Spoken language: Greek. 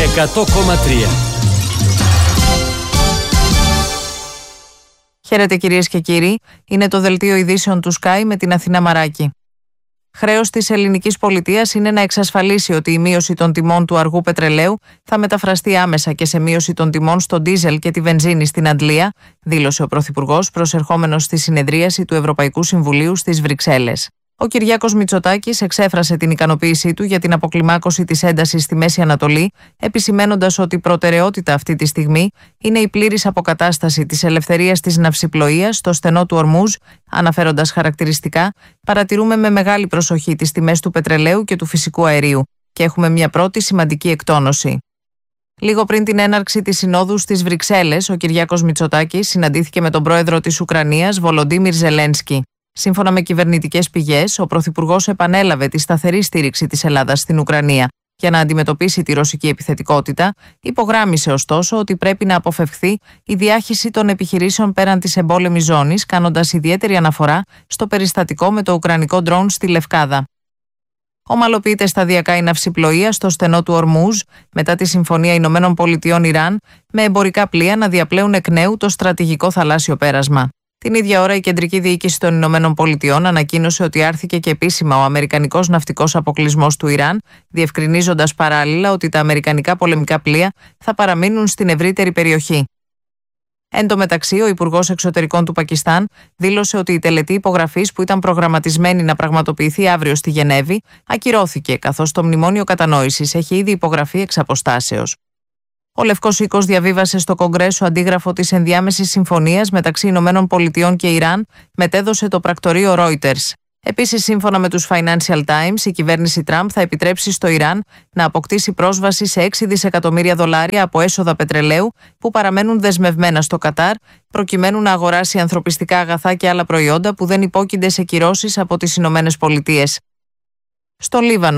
100,3. Χαίρετε κυρίες και κύριοι, είναι το δελτίο ειδήσεων του Sky με την Αθηνά Μαράκη. Χρέος της ελληνικής πολιτείας είναι να εξασφαλίσει ότι η μείωση των τιμών του αργού πετρελαίου θα μεταφραστεί άμεσα και σε μείωση των τιμών στο ντίζελ και τη βενζίνη στην Αντλία, δήλωσε ο Πρωθυπουργός προσερχόμενος στη συνεδρίαση του Ευρωπαϊκού Συμβουλίου στις Βρυξέλλες. Ο Κυριάκος Μητσοτάκης εξέφρασε την ικανοποίησή του για την αποκλιμάκωση της έντασης στη Μέση Ανατολή, επισημαίνοντας ότι προτεραιότητα αυτή τη στιγμή είναι η πλήρης αποκατάσταση της ελευθερίας της ναυσιπλοείας στο στενό του Ορμούζ, αναφέροντας χαρακτηριστικά: παρατηρούμε με μεγάλη προσοχή τις τιμές του πετρελαίου και του φυσικού αερίου και έχουμε μια πρώτη σημαντική εκτόνωση. Λίγο πριν την έναρξη της συνόδου στις Βρυξέλλες, ο Κυριάκος Μητσοτάκης συναντήθηκε με τον πρόεδρο της Ουκρανίας, Βολοντίμιρ Ζελένσκι. Σύμφωνα με κυβερνητικές πηγές, ο Πρωθυπουργός επανέλαβε τη σταθερή στήριξη της Ελλάδας στην Ουκρανία για να αντιμετωπίσει τη ρωσική επιθετικότητα, υπογράμμισε ωστόσο ότι πρέπει να αποφευχθεί η διάχυση των επιχειρήσεων πέραν της εμπόλεμης ζώνης, κάνοντας ιδιαίτερη αναφορά στο περιστατικό με το ουκρανικό ντρόουν στη Λευκάδα. Ομαλοποιείται σταδιακά η ναυσιπλοεία στο στενό του Ορμούζ μετά τη Συμφωνία Ηνωμένων Πολιτειών-Ιράν, με εμπορικά πλοία να διαπλέουν εκ νέου το στρατηγικό θαλάσσιο πέρασμα. Την ίδια ώρα, η Κεντρική Διοίκηση των Ηνωμένων Πολιτειών ανακοίνωσε ότι άρθηκε και επίσημα ο αμερικανικός ναυτικός αποκλεισμός του Ιράν, διευκρινίζοντας παράλληλα ότι τα αμερικανικά πολεμικά πλοία θα παραμείνουν στην ευρύτερη περιοχή. Εν τω μεταξύ, ο Υπουργός Εξωτερικών του Πακιστάν δήλωσε ότι η τελετή υπογραφής που ήταν προγραμματισμένη να πραγματοποιηθεί αύριο στη Γενέβη ακυρώθηκε, καθώς το μνημόνιο κατανόησης έχει ήδη υπογραφεί εξ αποστάσεως. Ο Λευκός Οίκος διαβίβασε στο Κογκρέσο αντίγραφο της ενδιάμεσης συμφωνίας μεταξύ Ηνωμένων Πολιτειών και Ιράν, μετέδωσε το πρακτορείο Reuters. Επίσης, σύμφωνα με τους Financial Times, η κυβέρνηση Τραμπ θα επιτρέψει στο Ιράν να αποκτήσει πρόσβαση σε $6 δισεκατομμύρια από έσοδα πετρελαίου που παραμένουν δεσμευμένα στο Κατάρ, προκειμένου να αγοράσει ανθρωπιστικά αγαθά και άλλα προϊόντα που δεν υπόκεινται σε κυρώσεις από τις Ηνωμένες Πολιτείες. Στο Λίβανο,